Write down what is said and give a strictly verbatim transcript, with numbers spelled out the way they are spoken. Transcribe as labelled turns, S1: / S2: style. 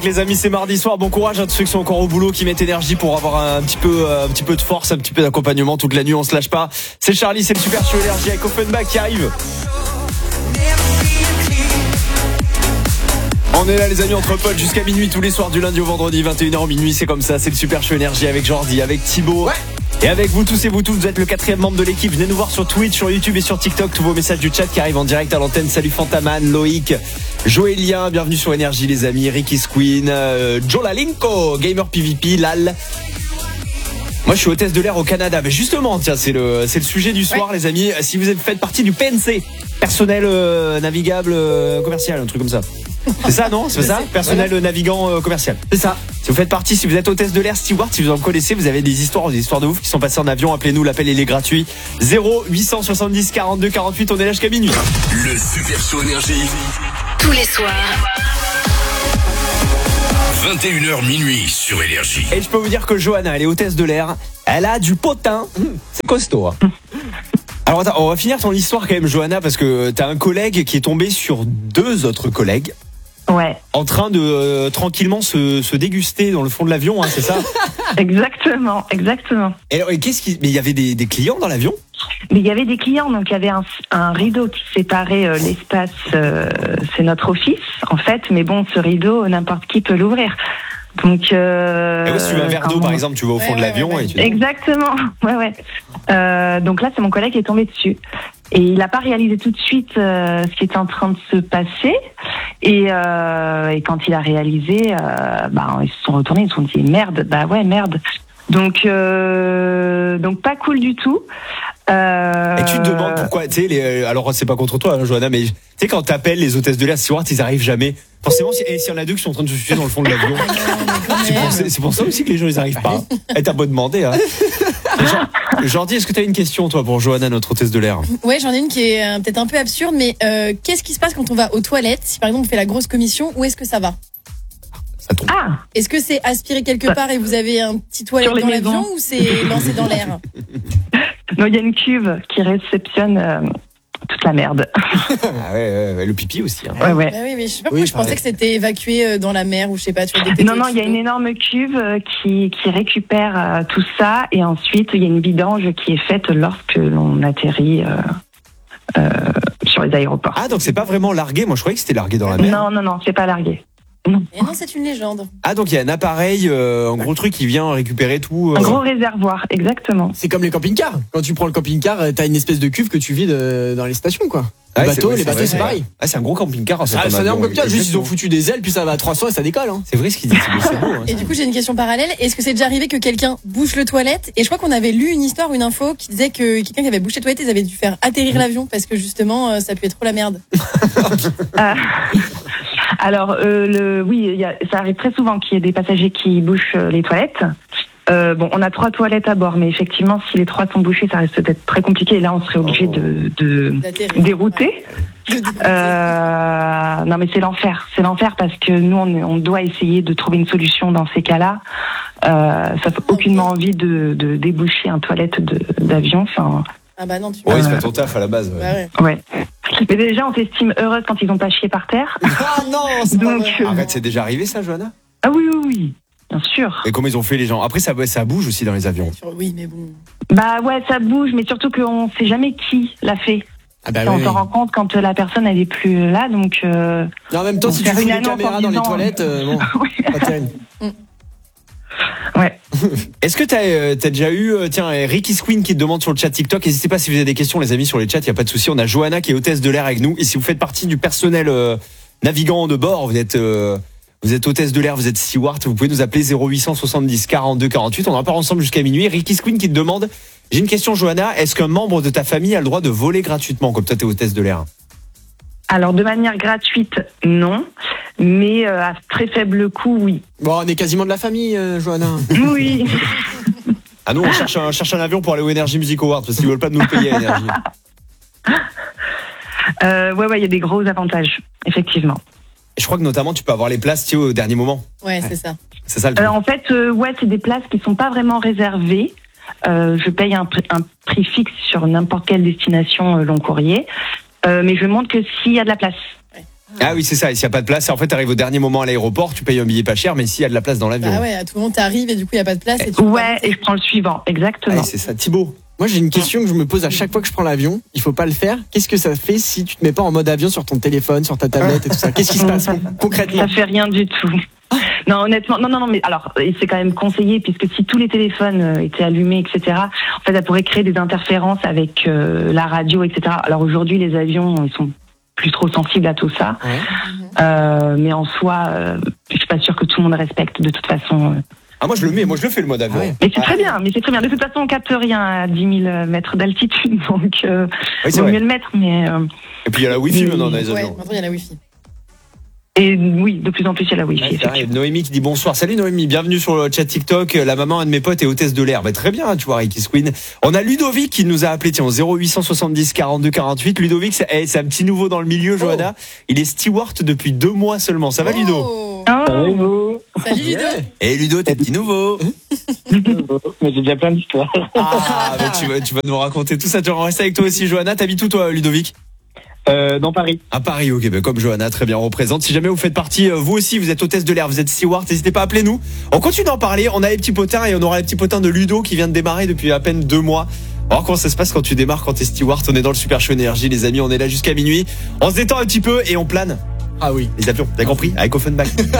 S1: Les amis, c'est mardi soir, bon courage à tous ceux qui sont encore au boulot, qui mettent énergie pour avoir un petit peu, un petit peu de force, un petit peu d'accompagnement toute la nuit, on se lâche pas. C'est Charlie, c'est le super show énergie avec Offenbach qui arrive. On est là les amis entre potes jusqu'à minuit tous les soirs du lundi au vendredi, vingt et une heures minuit, c'est comme ça, c'est le super show énergie avec Jordi, avec Thibaut. Ouais. Et avec vous tous et vous tous, vous êtes le quatrième membre de l'équipe. Venez nous voir sur Twitch, sur YouTube et sur TikTok. Tous vos messages du chat qui arrivent en direct à l'antenne. Salut Fantaman, Loïc, Joélien, bienvenue sur Énergie les amis. Ricky Squeen, euh, Joe Lalinko, Gamer P V P, Lal. Moi je suis hôtesse de l'air au Canada. Mais justement, tiens, c'est le, c'est le sujet du soir ouais. Les amis. Si vous faites partie du P N C, personnel euh, navigable euh, commercial, un truc comme ça. C'est ça, non? C'est ça? Personnel voilà. Navigant euh, commercial. C'est ça. Si vous faites partie, si vous êtes hôtesse de l'air, steward, si vous en connaissez, vous avez des histoires, des histoires de ouf qui sont passées en avion, appelez-nous, l'appel il est gratuit. zéro huit cent soixante-dix quarante-deux quarante-huit, on est là jusqu'à minuit.
S2: Le super show énergie.
S3: Tous les soirs.
S2: vingt et une heures minuit sur Énergie.
S1: Et je peux vous dire que Johanna, elle est hôtesse de l'air, elle a du potin. C'est costaud, hein. Alors attends, on va finir ton histoire quand même, Johanna, parce que t'as un collègue qui est tombé sur deux autres collègues.
S4: Ouais.
S1: En train de euh, tranquillement se, se déguster dans le fond de l'avion, hein, c'est ça?
S4: Exactement, exactement.
S1: Et alors, et qu'est-ce qui, mais il y avait des, des clients dans l'avion?
S4: Mais il y avait des clients, donc il y avait un, un rideau qui séparait euh, l'espace. Euh, c'est notre office, en fait. Mais bon, ce rideau, n'importe qui peut l'ouvrir. Donc. Euh,
S1: et ouais, si tu veux un verre d'eau, on... par exemple, tu vas au fond ouais, de l'avion
S4: ouais, ouais,
S1: et tu.
S4: Exactement. Ouais, ouais. Euh, donc là, c'est mon collègue qui est tombé dessus. Et il n'a pas réalisé tout de suite euh, ce qui était en train de se passer. Et, euh, et quand il a réalisé, euh, bah, ils se sont retournés, ils se sont dit merde, bah ouais, merde. Donc, euh, donc pas cool du tout. Euh...
S1: Et tu te demandes pourquoi, tu sais, les, alors c'est pas contre toi, hein, Johanna, mais tu sais, quand t'appelles les hôtesses de l'air, stewards, ils arrivent jamais. Forcément, si, et s'il y en a deux qui sont en train de se suicider dans le fond de l'avion, c'est, pour, c'est, c'est pour ça aussi que les gens ils arrivent pas. Et t'as beau demander, hein. Jordi, est-ce que t'as une question, toi, pour Johanna, notre hôtesse de l'air?
S5: Ouais, j'en ai une qui est euh, peut-être un peu absurde, mais euh, qu'est-ce qui se passe quand on va aux toilettes? Si par exemple on fait la grosse commission, où est-ce que ça va?
S1: Ça tombe.
S4: Ah.
S5: Est-ce que c'est aspiré quelque part et vous avez un petit toilette dans
S4: maisons.
S5: l'avion, ou c'est lancé dans l'air?
S4: Non, il y a une cuve qui réceptionne euh, toute la merde.
S1: Ah ouais, ouais, le pipi aussi. Hein.
S4: Ouais, ouais.
S5: Bah oui, mais je sais pas pourquoi
S1: oui,
S5: je pensais que c'était évacué dans la mer ou je sais pas. Tu vois, des
S4: non, non, il y a une énorme cuve euh, qui, qui récupère euh, tout ça et ensuite il y a une vidange qui est faite lorsque l'on atterrit euh, euh, sur les aéroports.
S1: Ah, donc c'est pas vraiment largué? Moi je croyais que c'était largué dans la mer.
S4: Non, non, non, c'est pas largué. Non.
S5: Et non, c'est une légende.
S1: Ah, donc il y a un appareil, euh, un gros truc qui vient récupérer tout. Euh...
S4: Un gros réservoir, exactement.
S6: C'est comme les camping-cars. Quand tu prends le camping-car, t'as une espèce de cuve que tu vides dans les stations, quoi.
S1: Ah,
S6: les bateaux,
S1: vrai,
S6: les bateaux,
S1: vrai,
S6: c'est pareil.
S1: Ah, c'est un gros camping-car.
S6: Ça, c'est un énorme camping-car. Juste, ils ont foutu des ailes, puis ça va à trois cents et ça décolle. Hein.
S1: C'est vrai ce qu'il dit. C'est beau. Hein,
S5: et du coup, j'ai une question parallèle. Est-ce que c'est déjà arrivé que quelqu'un bouche le toilette? Et je crois qu'on avait lu une histoire, une info qui disait que quelqu'un qui avait bouché le toilette, ils avaient dû faire atterrir l'avion parce que justement, ça puait trop la merde.
S4: euh, alors, euh, le, oui, y a, ça arrive très souvent qu'il y ait des passagers qui bouchent les toilettes. Euh, bon, on a trois toilettes à bord, mais effectivement, si les trois sont bouchées, ça risque d'être très compliqué. Et là, on serait obligé oh. de, de dérouter. Ouais. Euh, non, mais c'est l'enfer. C'est l'enfer parce que nous, on, on doit essayer de trouver une solution dans ces cas-là. Euh, ça fait aucunement envie de, de déboucher un toilette de, d'avion. Enfin.
S5: Ah bah non, tu.
S1: Ouais,
S5: euh,
S1: c'est pas ton taf à la base. Ouais.
S5: Bah ouais.
S4: ouais. Mais déjà, on s'estime heureuse quand ils n'ont pas chié par terre.
S1: Ah non, c'est
S4: Donc,
S1: pas vrai. Arrête, c'est déjà arrivé ça, Johanna?
S4: Ah oui, oui, oui. Bien sûr.
S1: Et comment ils ont fait les gens? Après, ça, ça bouge aussi dans les avions.
S5: Oui, mais bon.
S4: Bah ouais, ça bouge, mais surtout qu'on sait jamais qui l'a fait.
S6: Ah bah
S4: on
S6: oui,
S4: s'en
S6: oui.
S4: rend compte quand la personne elle est plus là, donc. Euh,
S6: non, en même temps, si tu fous des caméras dans les toilettes, euh, bon, pas terrible.
S4: Ouais.
S1: Est-ce que t'as, euh, t'as déjà eu, euh, tiens, Ricky Squeen qui te demande sur le chat TikTok. N'hésitez pas si vous avez des questions, les amis, sur les chats, il y a pas de souci. On a Johanna qui est hôtesse de l'air avec nous. Et si vous faites partie du personnel euh, navigant de bord, vous êtes. Euh, Vous êtes hôtesse de l'air, vous êtes steward, vous pouvez nous appeler zéro huit cent soixante-dix quarante-deux quarante-huit. On en part ensemble jusqu'à minuit. Ricky Squeen qui te demande, j'ai une question Johanna, est-ce qu'un membre de ta famille a le droit de voler gratuitement comme toi t'es hôtesse de l'air?
S4: Alors de manière gratuite, non, mais euh, à très faible coût, oui.
S6: Bon, on est quasiment de la famille, euh, Johanna.
S4: Oui.
S1: Ah non, on cherche un, cherche un avion pour aller au Energy Music Awards parce qu'ils veulent pas de nous payer à Energy.
S4: Euh, ouais, ouais, il y a des gros avantages, effectivement.
S1: Et je crois que notamment tu peux avoir les places tu sais, au dernier moment.
S5: Ouais, ouais. c'est ça.
S1: C'est ça le truc.
S4: Euh, en fait, euh, ouais, c'est des places qui sont pas vraiment réservées. Euh, je paye un, pr- un prix fixe sur n'importe quelle destination euh, long courrier, euh, mais je montre que s'il y a de la place.
S5: Ouais.
S1: Ah oui, c'est ça. Et s'il n'y a pas de place, en fait, t'arrives au dernier moment à l'aéroport, tu payes un billet pas cher, mais s'il y a de la place dans l'avion.
S5: Bah ouais, à tout moment t'arrives et du coup il y a pas de place. Et tu
S4: Ouais, et je prends le suivant, exactement.
S1: Ouais, c'est ça. Thibaut.
S6: Moi, j'ai une question que je me pose à chaque fois que je prends l'avion. Il faut pas le faire. Qu'est-ce que ça fait si tu te mets pas en mode avion sur ton téléphone, sur ta tablette et tout ça? Qu'est-ce qui se passe concrètement?
S4: Ça fait rien du tout. Non, honnêtement, non, non, non, mais alors, c'est quand même conseillé, puisque si tous les téléphones euh, étaient allumés, et cetera, en fait, ça pourrait créer des interférences avec euh, la radio, et cetera. Alors aujourd'hui, les avions, ils sont plus trop sensibles à tout ça.
S6: Ouais.
S4: Euh, mais en soi, euh, je suis pas sûre que tout le monde respecte de toute façon. euh.
S1: Ah, moi, je le mets. Moi, je le fais, le mode avion.
S6: Ah ouais.
S4: Mais c'est très bien, mais c'est très bien. De toute façon, on capte rien à dix mille mètres d'altitude, donc euh,
S1: Oui, c'est
S4: vaut
S1: vrai.
S4: mieux le mettre. Mais euh,
S1: Et puis, il y a la Wi-Fi maintenant dans les
S5: Ouais,
S1: avions.
S5: maintenant il y a la Wi-Fi.
S4: et oui, de plus en plus, il y a la Wi-Fi.
S1: Ouais, c'est vrai.
S4: effectivement.
S1: Noémie qui dit bonsoir. Salut Noémie, bienvenue sur le chat TikTok. La maman, un de mes potes, est hôtesse de l'air. Bah, très bien, tu vois, Ricky Queen. On a Ludovic qui nous a appelé, tiens, au zéro huit cent soixante-dix quarante-deux quarante-huit. Ludovic, c'est, eh, c'est un petit nouveau dans le milieu, Johanna. Il est steward depuis deux mois seulement. Ça va, Ludo?
S5: Oh.
S4: Oh,
S5: Salut Ludo.
S1: Et Ludo, t'es petit nouveau.
S3: Mais j'ai déjà plein d'histoires.
S1: Ah, bah, tu vas, tu vas nous raconter tout ça. Tu vas rester avec toi aussi, Johanna. T'habites où, toi, Ludovic?
S3: Euh, dans Paris.
S1: À Paris, ok, bah comme Johanna, très bien, on représente. Si jamais vous faites partie, euh, vous aussi, vous êtes hôtesse de l'air, vous êtes steward, n'hésitez pas à appeler nous. On continue d'en parler, on a les petits potins et on aura les petits potins de Ludo qui vient de démarrer depuis à peine deux mois. Alors comment ça se passe quand tu démarres, quand t'es steward? On est dans le Super Show Énergie, les amis, on est là jusqu'à minuit. On se détend un petit peu et on plane
S6: Ah oui.
S1: les avions, t'as compris? Avec Offenbach.